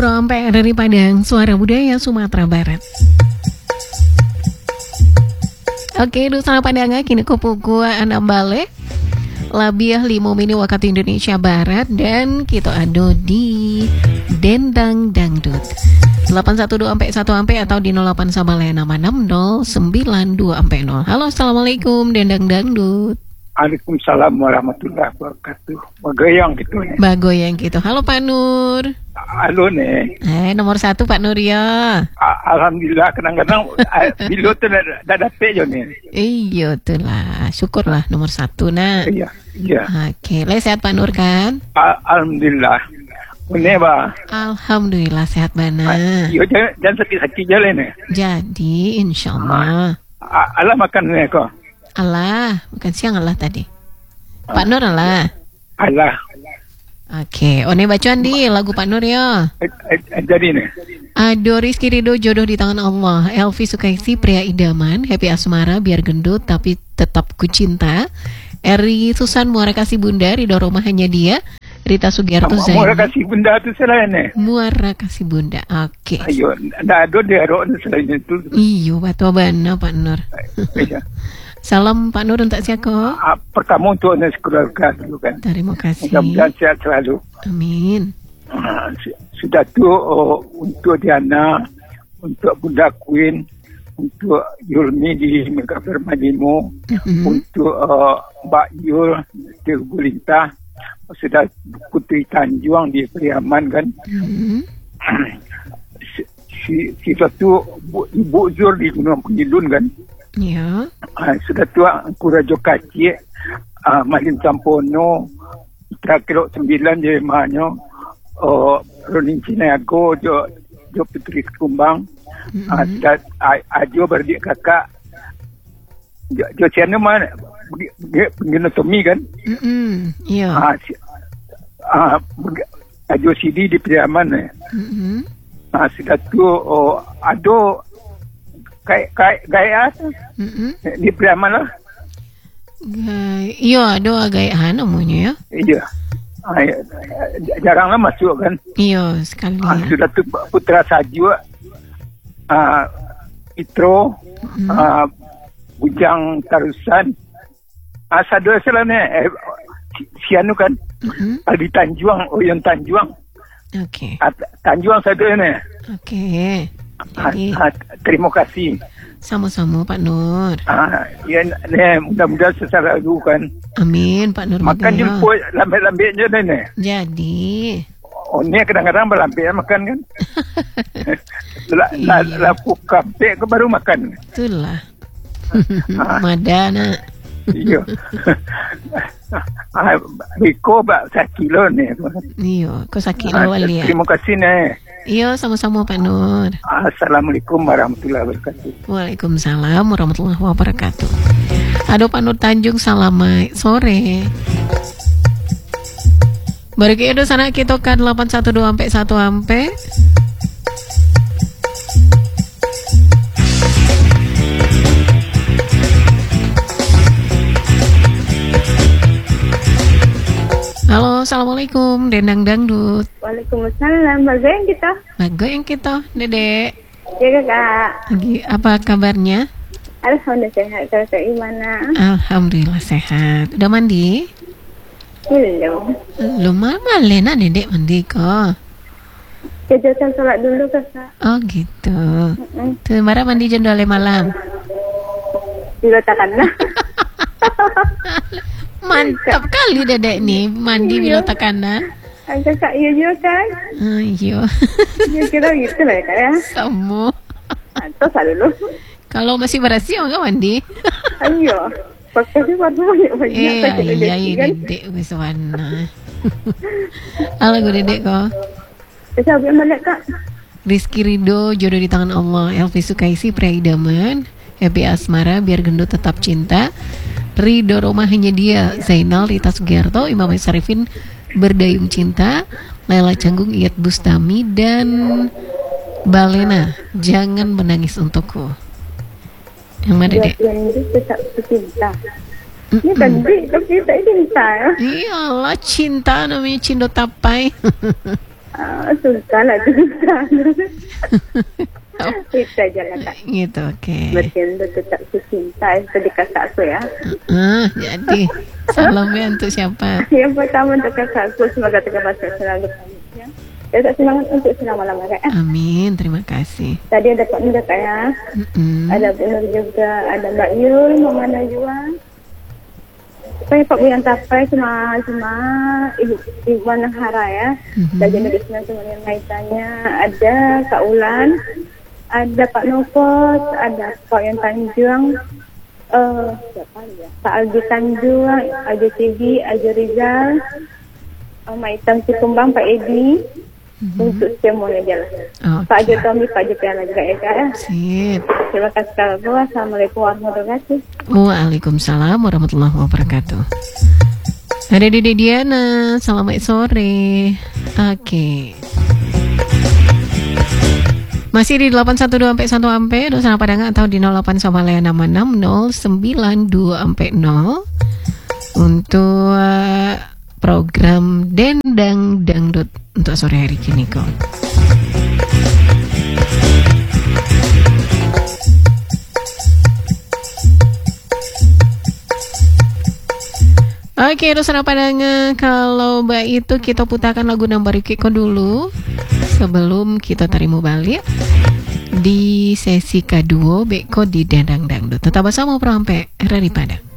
From PRRI Padang, Suara Budaya Sumatera Barat. Oke, Dusana Padanga kini kupuku anak balik Labiah limo mini waktu Indonesia Barat. Dan kita ado di Dendang Dangdut 812-1 atau di 08 Sabalena 6092-0. Halo, assalamualaikum Dendang Dangdut. Waalaikumsalam warahmatullahi wabarakatuh. Bagoyang gitu nih. Bagoyang gitu. Halo Pak Nur. Halo nih. Nomor 1 Pak Nur ya. Alhamdulillah kadang-kadang bilo tuh dah dapet jo nih. Iya tuh lah. Syukurlah nomor 1 nah. Iya. Oke, sehat Pak Nur kan? Alhamdulillah. Ini bah. Alhamdulillah sehat bana. Iya jangan sakit-sakit jalan nih. Jadi insyaallah. Allah makan nih kok. Allah, bukan siang Allah tadi. Pak Nur Allah. Allah. Oke, one bacaan di lagu Pak Nur ya. Jadi nih. Ado Rizky Ridho jodoh di tangan Allah. Elvi Sukaisi pria idaman. Happy asmara biar gendut tapi tetap ku cinta. Eri Susan Muara Kasih Bunda. Ridho Roma hanya dia. Rita Sugiarto Zainal. Muara Kasih Bunda itu selain nih. Muara Kasih Bunda. Oke. Ayo, dah ada dia selain itu. Iyo, batu bana Pak Nur. Iya. Salam Pak Nur untuk siapa? Pertama untuk keluarga dulu kan. Terima kasih. Mudah-mudahan sehat selalu. Amin. Sudah tu untuk Diana, untuk Bunda Queen, untuk Yulmi di Mega Permadimu, untuk Mbak Yul di Bulintah, sudah Putri Tanjuang di Priaman kan. Si satu Ibu Zur di Gunung Penilun kan. Ya. Sudah tua Kurajo Kacik, Malin Sampono, Trakilo 9 je manyo, Ronin Cinago, Jo Putri Kumbang, sudah Ajo berdik kakak, Jo Ciano mana, Penginotomi kan? Iya. Ajo Sidi di Priaman sudah tu Ado gaya di Priaman lah. Iya, ada gaya namanya ya. Iya. Jaranglah masuk kan. Iya, sekali. Sudah tu Putra Saju, Itro, Bujang Tarusan. Sadu selane Sianu kan. Di Tanjuang, Oyon Tanjuang. Oke. Tanjuang sadu ni. Oke. Jadi, terima kasih. Sama-sama Pak Nur. Ya, mudah-mudahan secara dulu kan. Amin Pak Nur. Makan jemput lambat-lambat je ni. Jadi. Ni kadang-kadang berlambat makan kan. Lapu kampek ke baru makan. Itulah. Madana. Iya. Biko bak 1 kilo ni. Iya, kau sakit awal ya. Terima kasih ni. Iya, sama-sama Pak Nur. Assalamualaikum warahmatullahi wabarakatuh. Waalaikumsalam warahmatullahi wabarakatuh. Aduh Pak Nur Tanjung, selamat sore. Bagi itu sana kita kan 812-1 Halo, assalamualaikum Dendang Dangdut. Waalaikumsalam. Bagoyang kita, Dedek. Ya kakak. Lagi apa kabarnya? Alhamdulillah sehat. Kalau gimana? Alhamdulillah sehat. Udah mandi? Belum. Malena Dedek mandi kok. Kegiatan sholat dulu kakak. Oh gitu. Tuh marah mandi jam 2 malam. Diletakkanlah. Mantap kali Dedek nih mandi bila tekanan. Kakak iya juga kan? Iya. Ya kira gitu lah kak ya. Sama. Atau dulu. Kalau masih berhasil enggak mandi? Ayo. Pakai waktu banyak. Iya Dedek wis warna. Halo gue Dedek kok. Siapa yang balik kak? Rizky Ridho jodoh di tangan Allah. Elvi Sukaisi pria idaman. Happy asmara biar gendut tetap cinta. Ridho Roma hanya dia. Zainal, Rita Sugiarto, Imam Sarifin berdayung cinta. Laila Canggung, Iyat Bustami dan Balena jangan menangis untukku. Yang mana Dek? Yang itu tetap cinta. Ini kan tapi kita cinta ya. Iyalah cinta namanya cindo tapai. Susah lah tu. Itu aja lah Kak. Gitu, oke. Bercinta tetap cinta. Itu dikasih aku ya. Jadi salamnya untuk siapa? Yang pertama untuk kakakku, semoga terkabasa selalu kami. Ya, tak semangat untuk selama-lama Kak. Amin, terima kasih. Tadi ada Pak Nur Kak ya. Ada Bu Nur juga, ada Mbak Yul, Mama Najwa. Supaya Pak Buyan Tapai sama Ibu Manahara ya. Dan Islam semua yang kaitannya. Ada Kak Ulan, ada Pak Nopot, ada Pak Yan Tanjung, siapa ya? Pak Aldi Tanjung, Ajo Tibi, Ajo Rizal, Maitam Cikumbang, Pak Edi. Untuk semuanya jalan. Pak Ajo Tommy, Pak Ajo Piana juga ya Kak ya. Sip. Terima kasih Kak. Assalamualaikum warahmatullahi wabarakatuh. Waalaikumsalam warahmatullahi wabarakatuh. Ada Dede Diana, selamat sore. Oke. Masih di 812 sampai 1 ampe, dosa Padang atau di 08 920 untuk program Dendang Dangdut untuk sore hari ini kok. Oke, dosa Padang, kalau Mbak itu kita putarkan lagu nomor Kiko dulu sebelum kita terima balik di sesi kedua Beko di Dendang Dangdut. Tetap bersama Prampe Rari Padang.